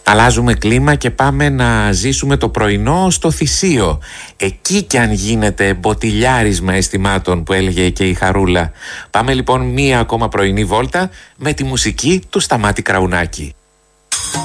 Αλλάζουμε κλίμα και πάμε να ζήσουμε το πρωινό στο Θησίο. Εκεί κι αν γίνεται μποτιλιάρισμα αισθημάτων, που έλεγε και η Χαρούλα. Πάμε λοιπόν μία ακόμα πρωινή βόλτα με τη μουσική του Σταμάτη Κραουνάκη.